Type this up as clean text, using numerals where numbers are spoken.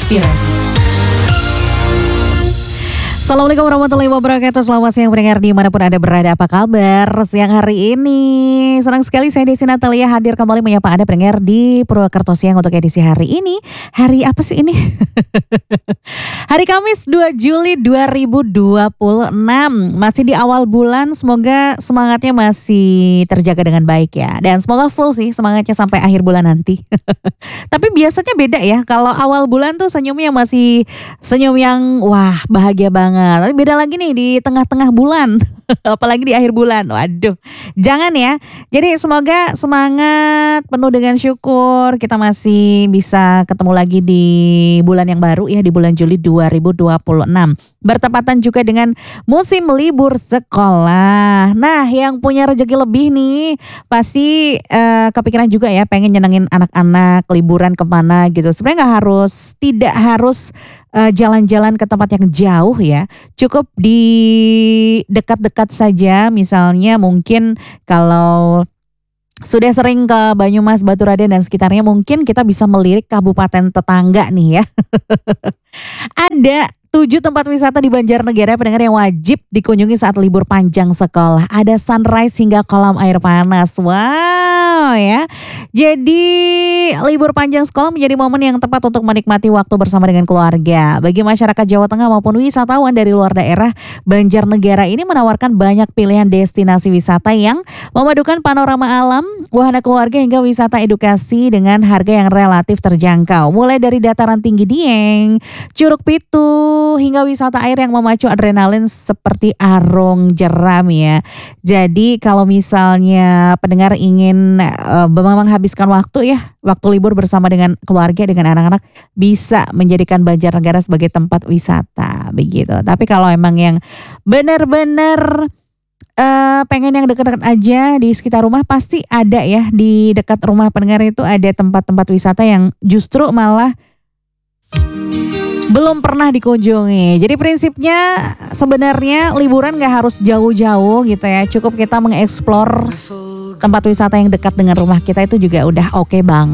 Inspirasi. Assalamualaikum warahmatullahi wabarakatuh. Selamat siang pendengar dimanapun Anda berada. Apa kabar siang hari ini? Senang sekali saya Desi Natalia hadir kembali menyapa Anda pendengar di Purwakarta Siang untuk edisi hari ini. Hari apa sih ini? Hari Kamis 2 Juli 2026. Masih di awal bulan, semoga semangatnya masih terjaga dengan baik ya. Dan semoga full sih semangatnya sampai akhir bulan nanti. Tapi biasanya beda ya, kalau awal bulan tuh senyumnya masih senyum yang wah bahagia banget. Tapi beda lagi nih di tengah-tengah bulan, apalagi di akhir bulan. Waduh, jangan ya. Jadi semoga semangat penuh dengan syukur kita masih bisa ketemu lagi di bulan yang baru ya, di bulan Juli 2026. Bertepatan juga dengan musim libur sekolah. Nah, yang punya rezeki lebih nih pasti kepikiran juga ya pengen nyenengin anak-anak liburan kemana gitu. Sebenarnya tidak harus jalan-jalan ke tempat yang jauh ya. Cukup di dekat-dekat saja. Misalnya mungkin kalau sudah sering ke Banyumas, Baturaden dan sekitarnya, mungkin kita bisa melirik kabupaten tetangga nih ya. Ada 7 tempat wisata di Banjarnegara pendengar yang wajib dikunjungi saat libur panjang sekolah. Ada sunrise hingga kolam air panas. Wow ya. Jadi libur panjang sekolah menjadi momen yang tepat untuk menikmati waktu bersama dengan keluarga. Bagi masyarakat Jawa Tengah maupun wisatawan dari luar daerah, Banjarnegara ini menawarkan banyak pilihan destinasi wisata yang memadukan panorama alam, wahana keluarga hingga wisata edukasi dengan harga yang relatif terjangkau. Mulai dari dataran tinggi Dieng, Curug Pitu, hingga wisata air yang memacu adrenalin seperti arung jeram ya. Jadi kalau misalnya pendengar ingin menghabiskan waktu ya, waktu libur bersama dengan keluarga, dengan anak-anak, bisa menjadikan Banjarnegara sebagai tempat wisata begitu. Tapi kalau emang yang benar-benar pengen yang dekat-dekat aja di sekitar rumah, pasti ada ya di dekat rumah pendengar itu ada tempat-tempat wisata yang justru malah belum pernah dikunjungi. Jadi prinsipnya sebenarnya liburan gak harus jauh-jauh gitu ya. Cukup kita mengeksplor tempat wisata yang dekat dengan rumah kita itu juga udah oke banget.